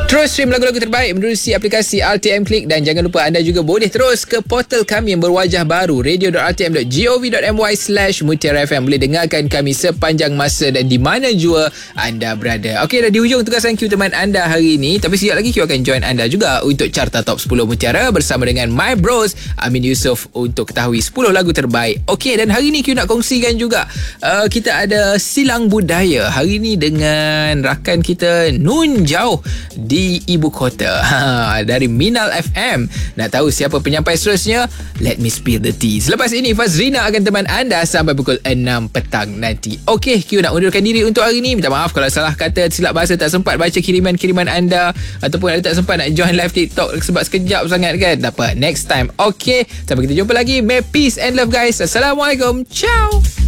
Terus stream lagu-lagu terbaik menerusi aplikasi RTM Click dan jangan lupa anda juga boleh terus ke portal kami yang berwajah baru radio.rtm.gov.my/Mutiara FM. Boleh dengarkan kami sepanjang masa dan di mana jua anda berada. Okey, dah di hujung tugasan Q teman anda hari ini, tapi sekejap lagi Q akan join anda juga untuk Carta Top 10 Mutiara bersama dengan My Bros Amin Yusof untuk ketahui 10 lagu terbaik. Okey, dan hari ni Q nak kongsikan juga kita ada silang budaya hari ni dengan rakan kita Nun Jauh di ibu kota dari Minal FM. Nak tahu siapa penyampai seterusnya? Let me spill the tea. Selepas ini Fazrina akan teman anda sampai pukul 6 petang nanti. Okey, Q nak undurkan diri untuk hari ini. Minta maaf kalau salah kata, silap bahasa, tak sempat baca kiriman-kiriman anda ataupun ada tak sempat nak join live TikTok sebab sekejap sangat kan. Tak apa, next time. Okey, sampai kita jumpa lagi. May peace and love guys. Assalamualaikum. Ciao.